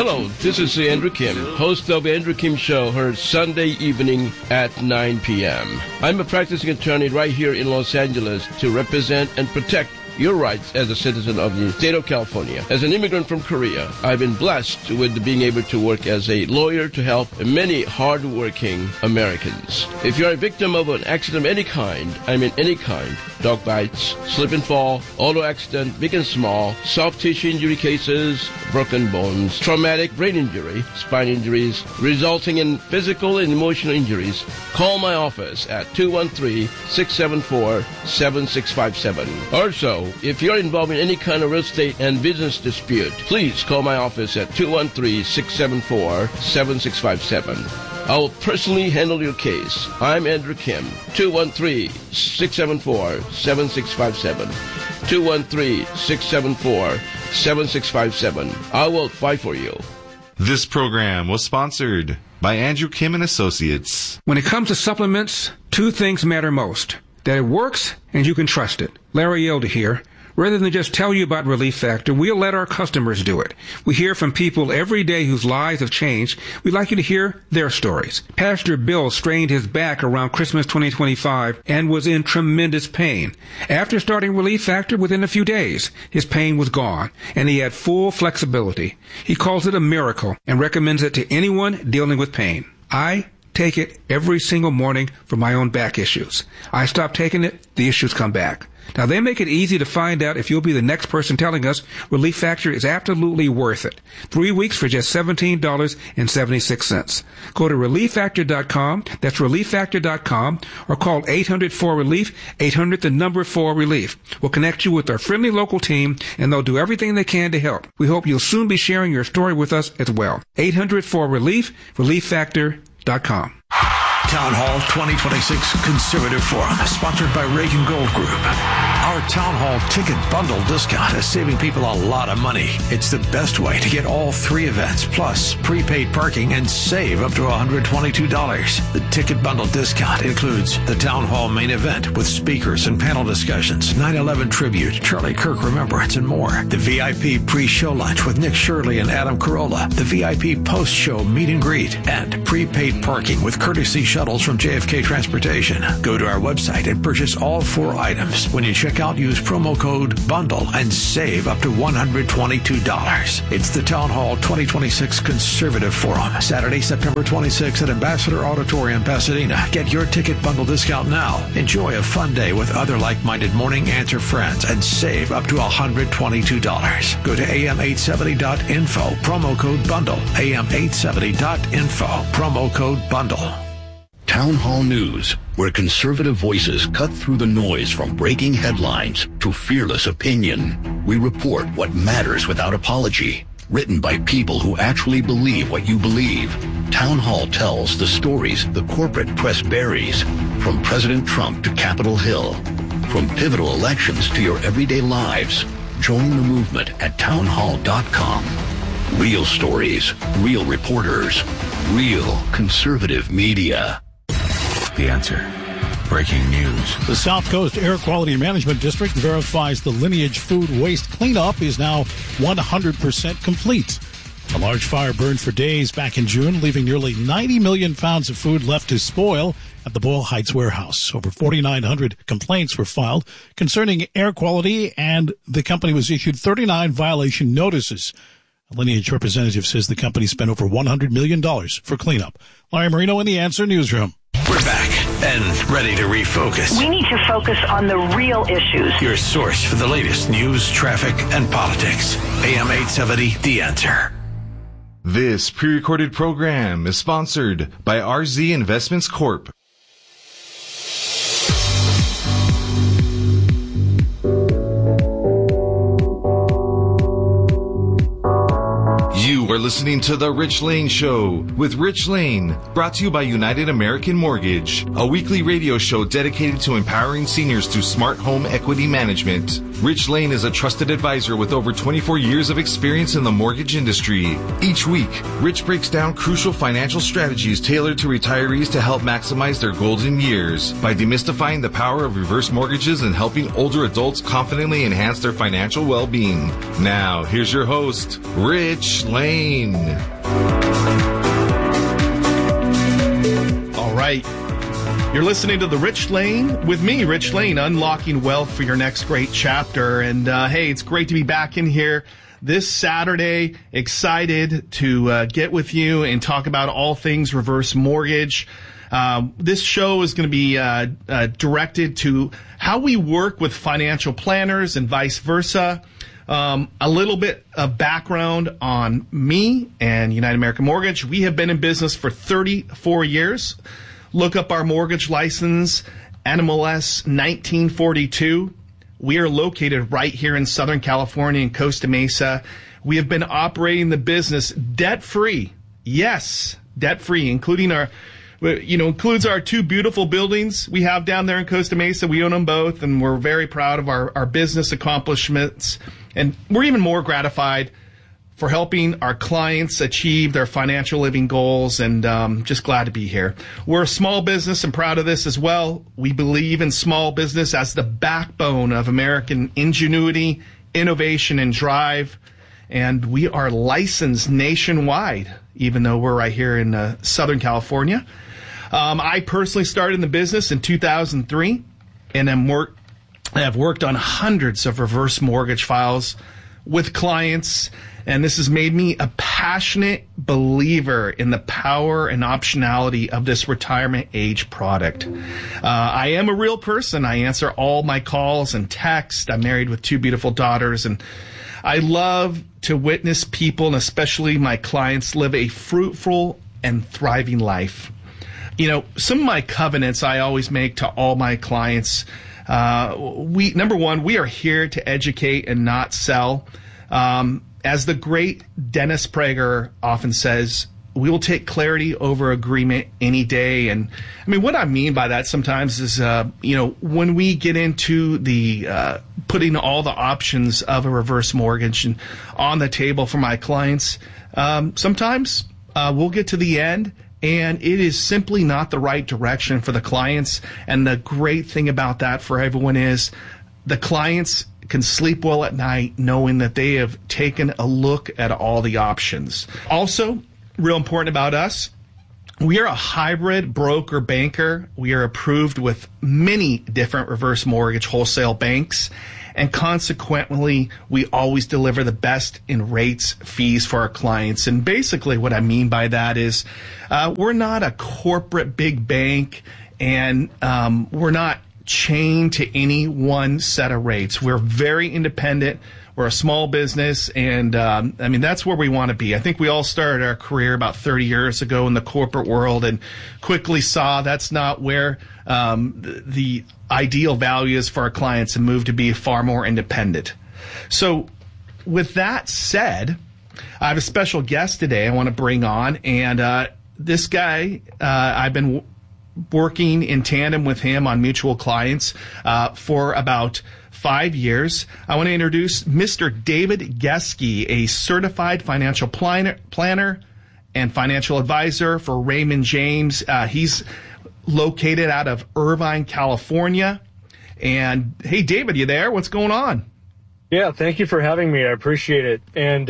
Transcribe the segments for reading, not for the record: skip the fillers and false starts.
Hello, this is Andrew Kim, host of the Andrew Kim Show, heard Sunday evening at 9 p.m. I'm a practicing attorney right here in Los Angeles to represent and protect your rights as a citizen of the state of California. As an immigrant from Korea, I've been blessed with being able to work as a lawyer to help many hard-working Americans. If you're a victim of an accident of any kind, any kind, dog bites, slip and fall, auto accident, big and small, soft tissue injury cases, broken bones, traumatic brain injury, spine injuries, resulting in physical and emotional injuries, call my office at 213-674-7657. Also, if you're involved in any kind of real estate and business dispute, please call my office at 213-674-7657. I will personally handle your case. I'm Andrew Kim, 213-674-7657. 213-674-7657. I will fight for you. This program was sponsored by Andrew Kim and Associates. When it comes to supplements, two things matter most: that it works and you can trust it. Larry Elder here. Rather than just tell you about Relief Factor, we'll let our customers do it. We hear from people every day whose lives have changed. We'd like you to hear their stories. Pastor Bill strained his back around Christmas 2025 and was in tremendous pain. After starting Relief Factor, within a few days, his pain was gone, and he had full flexibility. He calls it a miracle and recommends it to anyone dealing with pain. I take it every single morning for my own back issues. I stop taking it, the issues come back. Now, they make it easy to find out if you'll be the next person telling us Relief Factor is absolutely worth it. 3 weeks for just $17.76. Go to ReliefFactor.com, that's ReliefFactor.com, or call 800-4RELIEF, 800-4RELIEF. We'll connect you with our friendly local team, and they'll do everything they can to help. We hope you'll soon be sharing your story with us as well. 800-4RELIEF, ReliefFactor.com. Town Hall 2026 Conservative Forum, sponsored by Reagan Gold Group. Our Town Hall ticket bundle discount is saving people a lot of money. It's the best way to get all three events, plus prepaid parking, and save up to $122. The ticket bundle discount includes the Town Hall main event with speakers and panel discussions, 9/11 tribute, Charlie Kirk Remembrance, and more. The VIP pre-show lunch with Nick Shirley and Adam Carolla. The VIP post-show meet and greet, and prepaid parking with courtesy shuttles from JFK Transportation. Go to our website and purchase all 4 items. When you check out, use promo code BUNDLE and save up to $122. It's the Town Hall 2026 Conservative Forum, Saturday, September 26th at Ambassador Auditorium, Pasadena. Get your ticket bundle discount now. Enjoy a fun day with other like-minded Morning Answer friends and save up to $122. Go to am870.info, promo code BUNDLE, am870.info, promo code BUNDLE. Town Hall News, where conservative voices cut through the noise from breaking headlines to fearless opinion. We report what matters without apology. Written by people who actually believe what you believe. Town Hall tells the stories the corporate press buries, from President Trump to Capitol Hill. From pivotal elections to your everyday lives. Join the movement at townhall.com. Real stories, real reporters, real conservative media. The Answer. Breaking news. The South Coast Air Quality Management District verifies the Lineage food waste cleanup is now 100% complete. A large fire burned for days back in June, leaving nearly 90 million pounds of food left to spoil at the Boyle Heights warehouse. Over 4,900 complaints were filed concerning air quality, and the company was issued 39 violation notices. A Lineage representative says the company spent over $100 million for cleanup. Larry Marino in the Answer Newsroom. We're back and ready to refocus. We need to focus on the real issues. Your source for the latest news, traffic, and politics. AM 870, The Answer. This pre-recorded program is sponsored by RZ Investments Corp. You are listening to The Rich Lane Show with Rich Lane, brought to you by United American Mortgage, a weekly radio show dedicated to empowering seniors through smart home equity management. Rich Lane is a trusted advisor with over 24 years of experience in the mortgage industry. Each week, Rich breaks down crucial financial strategies tailored to retirees to help maximize their golden years by demystifying the power of reverse mortgages and helping older adults confidently enhance their financial well-being. Now, here's your host, Rich Lane. Lane. All right. You're listening to The Rich Lane with me, Rich Lane, unlocking wealth for your next great chapter. And hey, it's great to be back in here this Saturday. Excited to get with you and talk about all things reverse mortgage. This show is going to be directed to how we work with financial planners and vice versa. A little bit of background on me and United American Mortgage. We have been in business for 34 years. Look up our mortgage license, NMLS 1942. We are located right here in Southern California in Costa Mesa. We have been operating the business debt-free. Yes, debt-free, including includes our two beautiful buildings we have down there in Costa Mesa. We own them both, and we're very proud of our business accomplishments. And we're even more gratified for helping our clients achieve their financial living goals, and just glad to be here. We're a small business and proud of this as well. We believe in small business as the backbone of American ingenuity, innovation, and drive. And we are licensed nationwide, even though we're right here in Southern California. I personally started in the business in 2003 and have worked on hundreds of reverse mortgage files with clients. And this has made me a passionate believer in the power and optionality of this retirement age product. I am a real person. I answer all my calls and texts. I'm married with two beautiful daughters, and I love to witness people, and especially my clients, live a fruitful and thriving life. You know, some of my covenants I always make to all my clients. Number one, we are here to educate and not sell. As the great Dennis Prager often says, we will take clarity over agreement any day. And I mean, what I mean by that sometimes is, when we get into the putting all the options of a reverse mortgage on the table for my clients, sometimes we'll get to the end and it is simply not the right direction for the clients. And the great thing about that for everyone is the clients can sleep well at night knowing that they have taken a look at all the options. Also, real important about us, we are a hybrid broker banker. We are approved with many different reverse mortgage wholesale banks, and consequently, we always deliver the best in rates, fees for our clients. And basically what I mean by that is we're not a corporate big bank, and we're not chained to any one set of rates. We're very independent. We're a small business, and that's where we want to be. I think we all started our career about 30 years ago in the corporate world and quickly saw that's not where the ideal value is for our clients, and moved to be far more independent. So with that said, I have a special guest today I want to bring on, and this guy, I've been working in tandem with him on mutual clients for about 5 years. I want to introduce Mr. David Geske, a certified financial planner and financial advisor for Raymond James. He's located out of Irvine, California. And hey, David, you there? What's going on? Yeah, thank you for having me. I appreciate it. And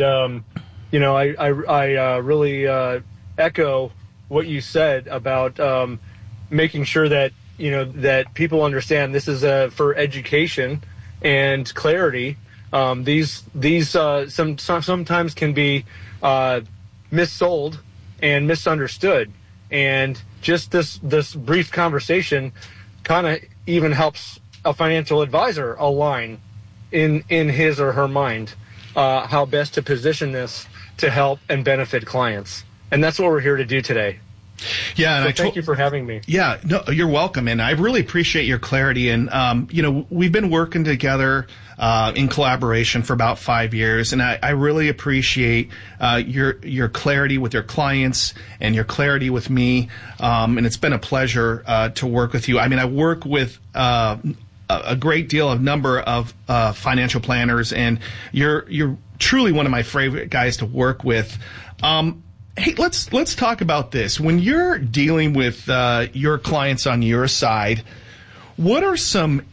I really echo what you said about making sure that that people understand this is for education and clarity. These sometimes can be missold and misunderstood, and just this brief conversation kind of even helps a financial advisor align in his or her mind how best to position this to help and benefit clients. And that's what we're here to do today. Yeah, and thank you for having me. Yeah, no, you're welcome, and I really appreciate your clarity. And we've been working together in collaboration for about 5 years, and I really appreciate your clarity with your clients and your clarity with me. And it's been a pleasure to work with you. I mean, I work with a great deal of number of financial planners, and you're truly one of my favorite guys to work with. Hey, let's talk about this. When you're dealing with your clients on your side, what are some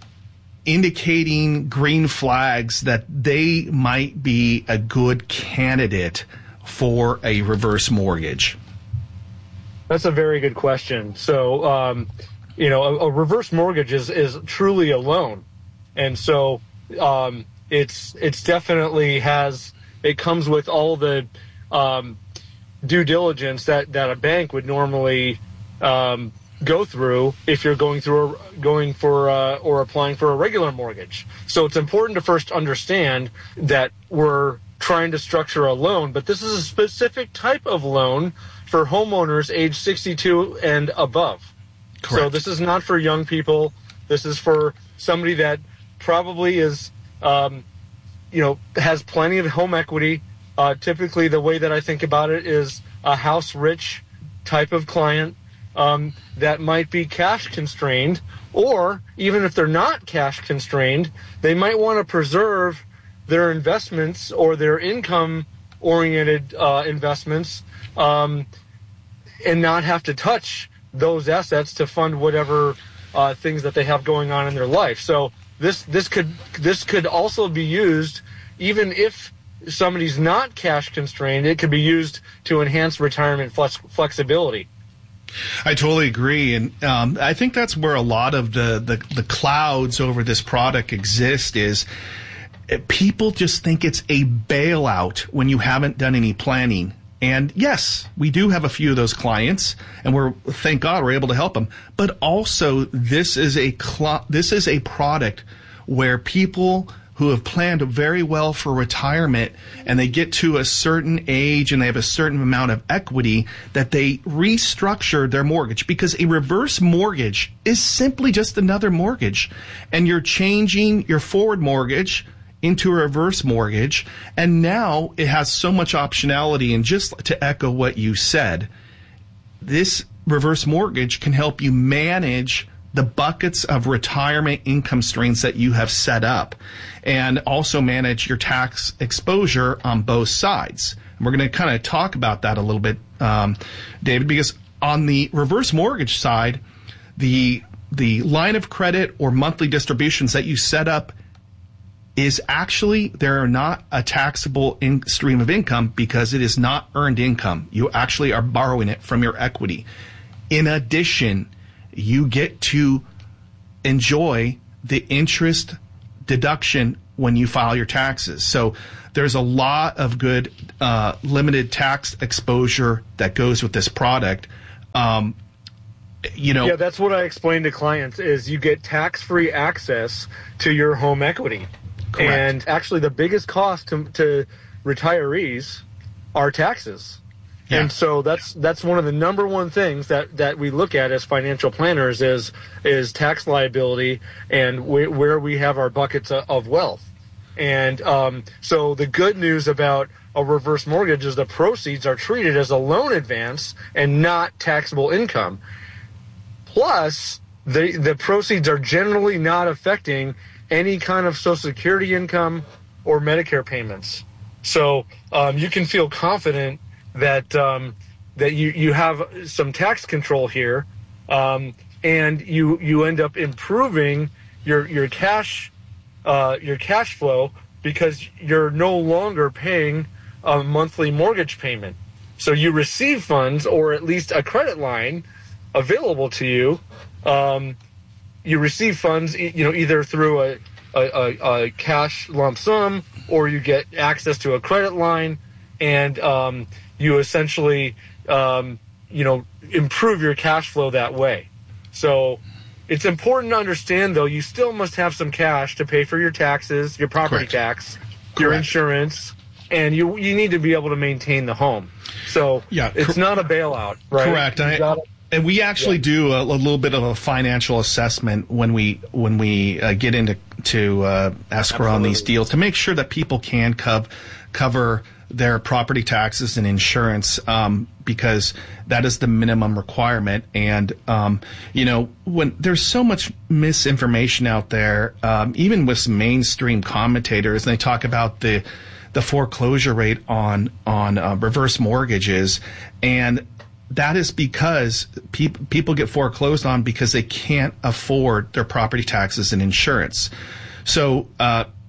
indicating green flags that they might be a good candidate for a reverse mortgage? That's a very good question. So, a reverse mortgage is truly a loan. And so it's definitely it comes with all the due diligence that a bank would normally go through if you're going for or applying for a regular mortgage. So it's important to first understand that we're trying to structure a loan, but this is a specific type of loan for homeowners age 62 and above. Correct. So this is not for young people. This is for somebody that probably is, has plenty of home equity. Typically, the way that I think about it is a house-rich type of client that might be cash constrained, or even if they're not cash constrained, they might want to preserve their investments or their income-oriented investments and not have to touch those assets to fund whatever things that they have going on in their life. So this could also be used, even if somebody's not cash constrained, it could be used to enhance retirement flexibility. I totally agree, and I think that's where a lot of the clouds over this product exist. Is people just think it's a bailout when you haven't done any planning. And yes, we do have a few of those clients, and thank God we're able to help them. But also, this is a product where people who have planned very well for retirement and they get to a certain age and they have a certain amount of equity, that they restructure their mortgage, because a reverse mortgage is simply just another mortgage, and you're changing your forward mortgage into a reverse mortgage, and now it has so much optionality. And just to echo what you said, this reverse mortgage can help you manage the buckets of retirement income streams that you have set up, and also manage your tax exposure on both sides. And we're going to kind of talk about that a little bit, David, because on the reverse mortgage side, the line of credit or monthly distributions that you set up is actually, they're not a taxable stream of income because it is not earned income. You actually are borrowing it from your equity. In addition, you get to enjoy the interest deduction when you file your taxes. So there's a lot of good limited tax exposure that goes with this product. Yeah, that's what I explain to clients is you get tax-free access to your home equity. Correct. And actually the biggest cost to retirees are taxes. Yeah. And so that's one of the number one things that we look at as financial planners is tax liability and where we have our buckets of wealth. And so the good news about a reverse mortgage is the proceeds are treated as a loan advance and not taxable income. Plus, the proceeds are generally not affecting any kind of Social Security income or Medicare payments. So you can feel confident that you have some tax control here, and you end up improving your cash flow because you're no longer paying a monthly mortgage payment. So you receive funds, or at least a credit line available to you. You receive funds, either through a cash lump sum, or you get access to a credit line, and you essentially, improve your cash flow that way. So it's important to understand, though, you still must have some cash to pay for your taxes, your property tax, your insurance, and you need to be able to maintain the home. So it's not a bailout, right? Correct. And we actually do a little bit of a financial assessment when we get into escrow on these deals to make sure that people can cover their property taxes and insurance, because that is the minimum requirement. And when there's so much misinformation out there, even with some mainstream commentators, and they talk about the foreclosure rate on reverse mortgages, and that is because people get foreclosed on because they can't afford their property taxes and insurance. So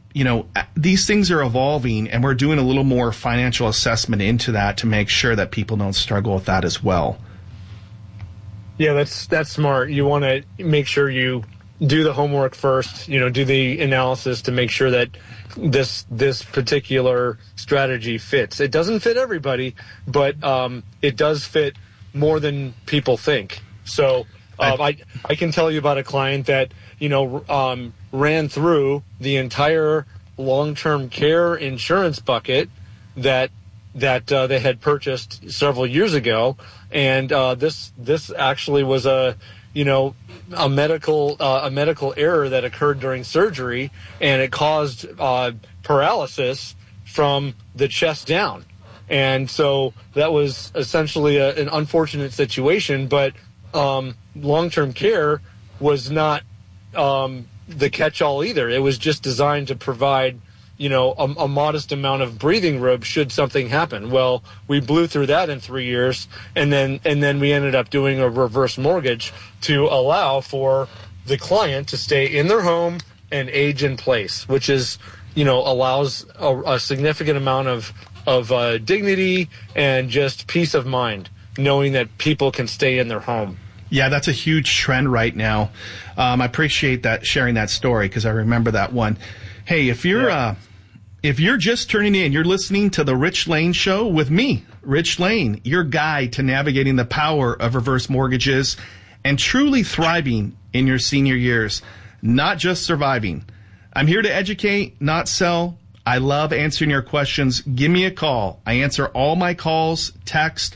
these things are evolving, and we're doing a little more financial assessment into that to make sure that people don't struggle with that as well. Yeah, that's smart. You want to make sure you do the homework first, do the analysis to make sure that this particular strategy fits. It doesn't fit everybody, but it does fit more than people think. So I can tell you about a client that, ran through the entire long-term care insurance bucket that they had purchased several years ago. And this actually was a medical error that occurred during surgery, and it caused paralysis from the chest down. And so that was essentially an unfortunate situation, but long-term care was not the catch-all either. It was just designed to provide a modest amount of breathing room should something happen. Well, we blew through that in 3 years, and then we ended up doing a reverse mortgage to allow for the client to stay in their home and age in place, which is, allows a significant amount of dignity and just peace of mind, knowing that people can stay in their home. Yeah, that's a huge trend right now. I appreciate that, sharing that story, because I remember that one. Hey, if you're just turning in, you're listening to the Rich Lane Show with me, Rich Lane, your guide to navigating the power of reverse mortgages and truly thriving in your senior years, not just surviving. I'm here to educate, not sell. I love answering your questions. Give me a call. I answer all my calls. Text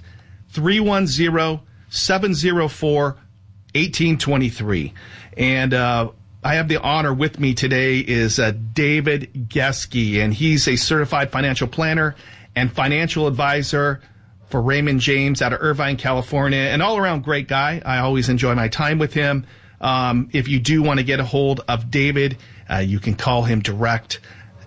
310-704-1823. And I have the honor with me today is David Geske, and he's a certified financial planner and financial advisor for Raymond James out of Irvine, California, an all-around great guy. I always enjoy my time with him. If you do want to get a hold of David, you can call him direct,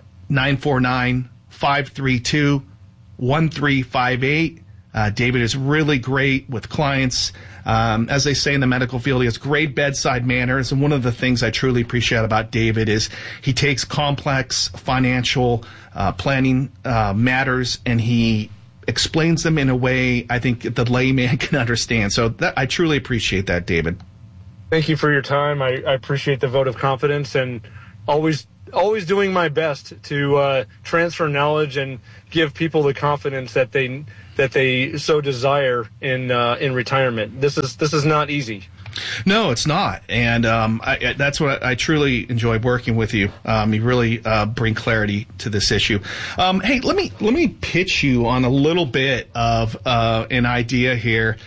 949-532-1358. David is really great with clients. As they say in the medical field, he has great bedside manners. And one of the things I truly appreciate about David is he takes complex financial planning matters and he explains them in a way I think the layman can understand. So I truly appreciate that, David. Thank you for your time. I appreciate the vote of confidence, and always doing my best to transfer knowledge and give people the confidence that they so desire in retirement. This is not easy. No, it's not, and that's what I truly enjoy working with you. You really bring clarity to this issue. Hey, let me pitch you on a little bit of an idea here,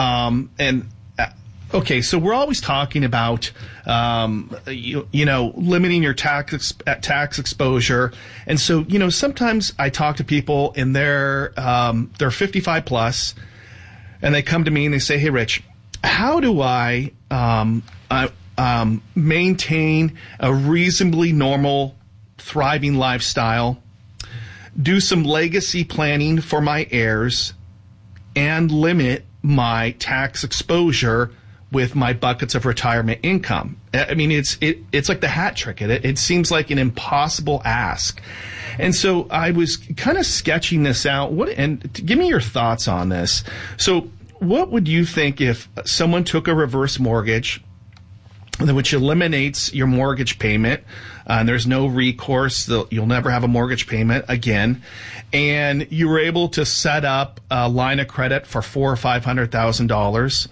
Okay, so we're always talking about, limiting your tax exposure. And so, sometimes I talk to people and they're 55 plus, and they come to me and they say, "Hey, Rich, how do I maintain a reasonably normal, thriving lifestyle, do some legacy planning for my heirs, and limit my tax exposure with my buckets of retirement income?" I mean, it's like the hat trick. It seems like an impossible ask. And so I was kind of sketching this out. And give me your thoughts on this. So what would you think if someone took a reverse mortgage, which eliminates your mortgage payment, and there's no recourse, you'll never have a mortgage payment again, and you were able to set up a line of credit for $400,000 or $500,000,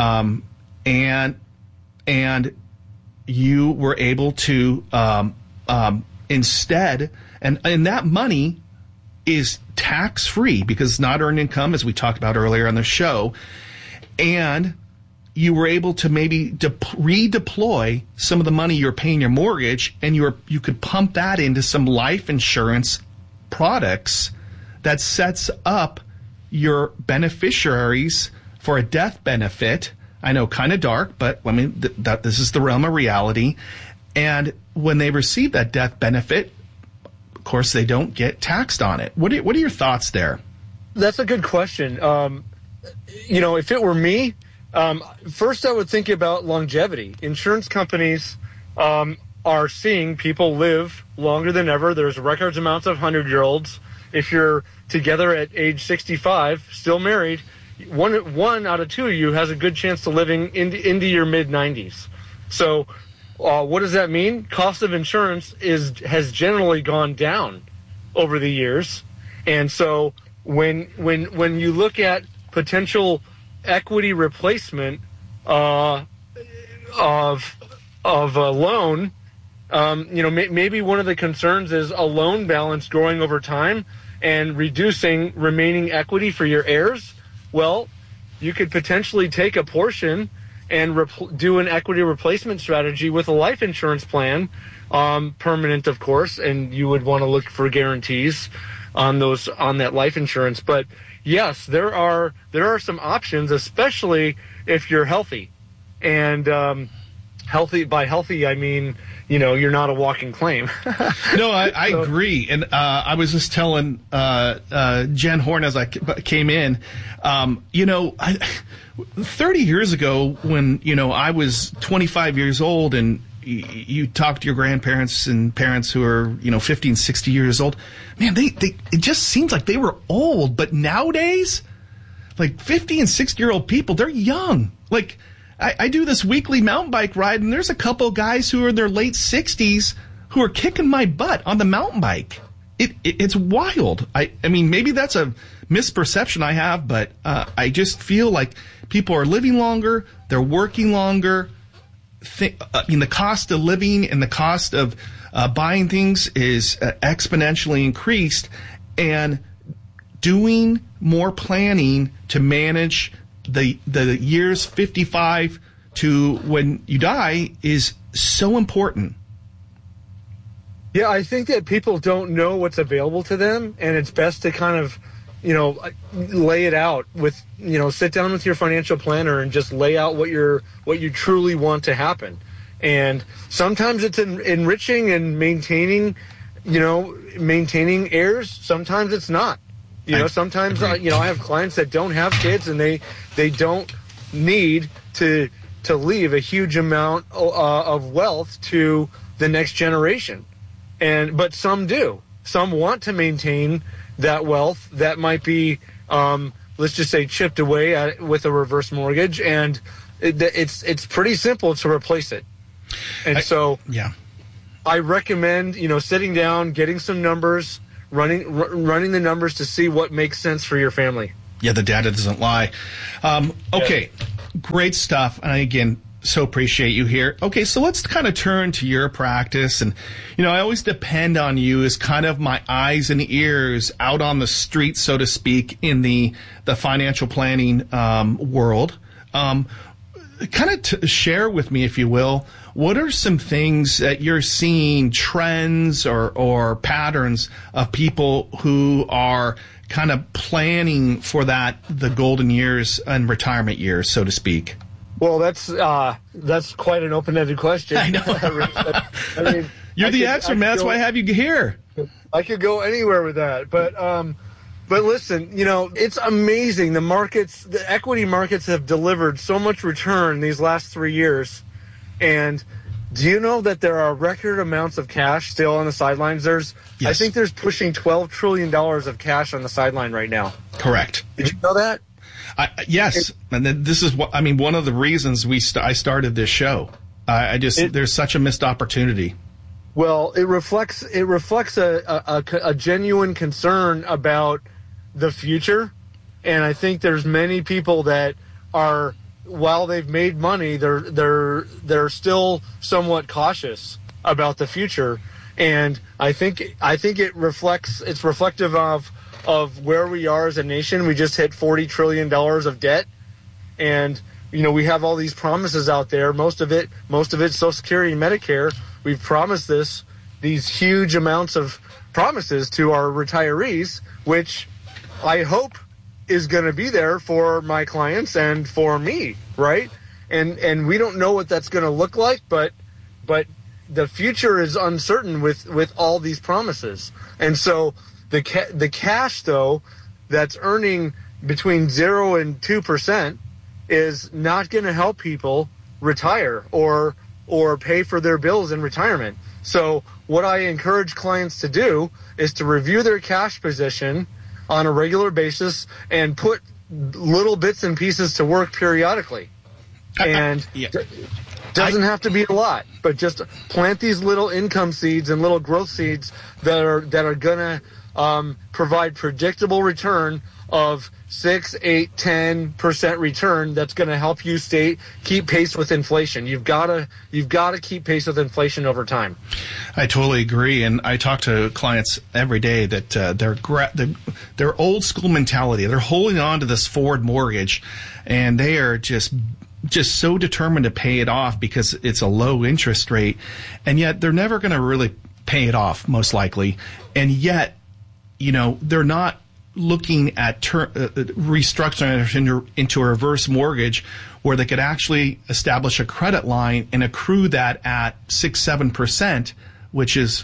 and you were able to instead, and that money is tax-free because it's not earned income, as we talked about earlier on the show, and you were able to maybe redeploy some of the money you're paying your mortgage, and you could pump that into some life insurance products that sets up your beneficiaries for a death benefit. I know, kind of dark, but I mean, this is the realm of reality. And when they receive that death benefit, of course, they don't get taxed on it. What are your thoughts there? That's a good question. If it were me, first I would think about longevity. Insurance companies are seeing people live longer than ever. There's records amounts of 100-year-olds. If you're together at age 65, still married, one out of two of you has a good chance to living into your mid-90s. So what does that mean? Cost of insurance has generally gone down over the years. And so when you look at potential equity replacement of a loan, maybe one of the concerns is a loan balance growing over time and reducing remaining equity for your heirs. Well, you could potentially take a portion and do an equity replacement strategy with a life insurance plan, permanent, of course, and you would want to look for guarantees on that life insurance. But yes, there are some options, especially if you're healthy. And by healthy, I mean, you're not a walking claim. No, I agree. And I was just telling Jen Horn as I came in, 30 years ago when, I was 25 years old and you talk to your grandparents and parents who are, 50 and 60 years old, man, it just seems like they were old. But nowadays, like 50 and 60-year-old people, they're young. Like, I do this weekly mountain bike ride, and there's a couple guys who are in their late 60s who are kicking my butt on the mountain bike. It's wild. I mean, maybe that's a misperception I have, but I just feel like people are living longer, they're working longer. The cost of living and the cost of buying things is exponentially increased, and doing more planning to manage the years 55 to when you die is so important. Yeah, I think that people don't know what's available to them, and it's best to kind of, lay it out with, sit down with your financial planner and just lay out what you truly want to happen. And sometimes it's enriching and maintaining heirs. Sometimes it's not. Sometimes I have clients that don't have kids and they don't need to leave a huge amount of wealth to the next generation. But some do. Some want to maintain that wealth that might be, let's just say, chipped away with a reverse mortgage, and it's pretty simple to replace it. And I recommend sitting down, getting some numbers, running the numbers to see what makes sense for your family. Yeah, the data doesn't lie. Okay, great stuff. And again, so appreciate you here. Okay, so let's kind of turn to your practice. And, I always depend on you as kind of my eyes and ears out on the street, so to speak, in the financial planning world. Kind of share with me, if you will, what are some things that you're seeing, trends or patterns of people who are kind of planning for the golden years and retirement years, so to speak? Well, that's quite an open-ended question. I know. I mean, you're the expert, man. That's why I have you here. I could go anywhere with that, but listen, it's amazing. The equity markets have delivered so much return these last 3 years. And do you know that there are record amounts of cash still on the sidelines? Yes. I think there's pushing $12 trillion of cash on the sideline right now. Correct. Did you know that? Yes. And this is one of the reasons I started this show. There's such a missed opportunity. Well, it reflects a genuine concern about the future, and I think there's many people that are, while they've made money, they're still somewhat cautious about the future, and I think it's reflective of where we are as a nation. We just hit $40 trillion of debt, and we have all these promises out there. Most of it Social Security and Medicare. We've promised these huge amounts of promises to our retirees, which I hope is going to be there for my clients and for me, right? And we don't know what that's going to look like, but the future is uncertain with all these promises. And so the cash, though, that's earning between 0 and 2% is not going to help people retire or or pay for their bills in retirement. So what I encourage clients to do is to review their cash position on a regular basis and put little bits and pieces to work periodically. And doesn't have to be a lot, but just plant these little income seeds and little growth seeds that are going to provide predictable return of 6, 8, 10% return. That's going to help you keep pace with inflation. You've got to keep pace with inflation over time. I totally agree, and I talk to clients every day that their old school mentality, they're holding on to this forward mortgage, and they are just so determined to pay it off because it's a low interest rate, and yet they're never going to really pay it off, most likely, and yet, they're not looking at restructuring into a reverse mortgage where they could actually establish a credit line and accrue that at 6-7%, which is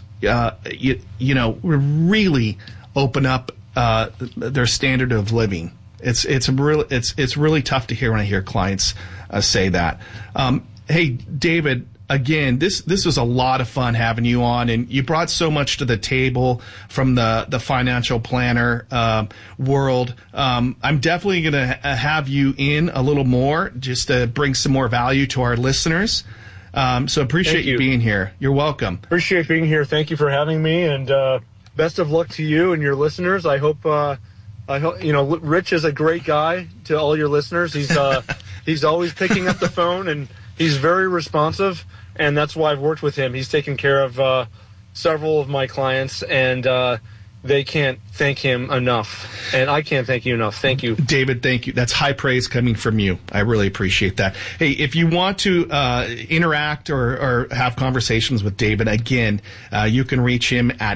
really open up their standard of living. It's really tough to hear when I hear clients say that. Hey, David. Again, this was a lot of fun having you on, and you brought so much to the table from the financial planner world. I'm definitely going to have you in a little more just to bring some more value to our listeners. So appreciate you being here. You're welcome. Appreciate being here. Thank you for having me, and best of luck to you and your listeners. I hope Rich is a great guy to all your listeners. He's always picking up the phone, and he's very responsive, and that's why I've worked with him. He's taken care of several of my clients, and they can't thank him enough. And I can't thank you enough. Thank you. David, thank you. That's high praise coming from you. I really appreciate that. Hey, if you want to interact or have conversations with David, again, you can reach him at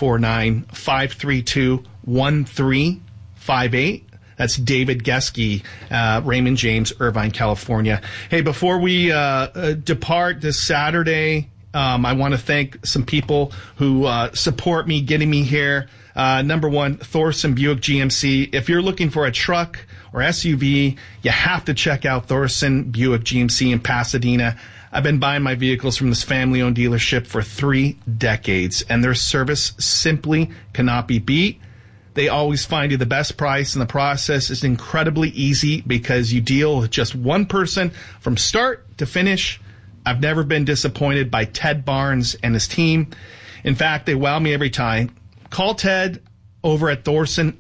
949-532-1358. That's David Geske, Raymond James, Irvine, California. Hey, before we depart this Saturday, I want to thank some people who support me getting me here. Number one, Thorson Buick GMC. If you're looking for a truck or SUV, you have to check out Thorson Buick GMC in Pasadena. I've been buying my vehicles from this family-owned dealership for 3 decades, and their service simply cannot be beat. They always find you the best price, and the process is incredibly easy because you deal with just one person from start to finish. I've never been disappointed by Ted Barnes and his team. In fact, they wow me every time. Call Ted over at Thorson,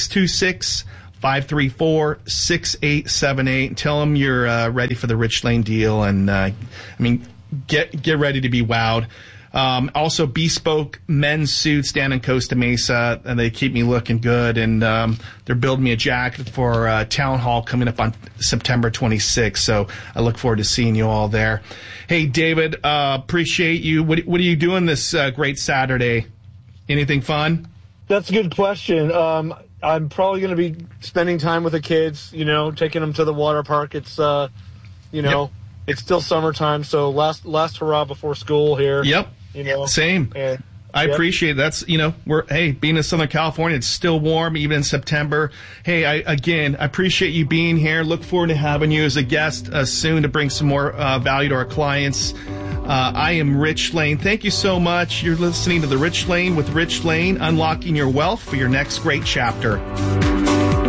626-534-6878. Tell him you're ready for the Rich Lane deal, and get ready to be wowed. Also, Bespoke men's suits down in Costa Mesa, and they keep me looking good. And they're building me a jacket for Town Hall coming up on September 26th. So I look forward to seeing you all there. Hey, David, appreciate you. What are you doing this great Saturday? Anything fun? That's a good question. I'm probably going to be spending time with the kids, taking them to the water park. It's, It's still summertime, so last hurrah before school here. Yep. Same. And, I appreciate it. That's, being in Southern California, it's still warm, even in September. Hey, I appreciate you being here. Look forward to having you as a guest soon to bring some more value to our clients. I am Rich Lane. Thank you so much. You're listening to The Rich Lane with Rich Lane, unlocking your wealth for your next great chapter.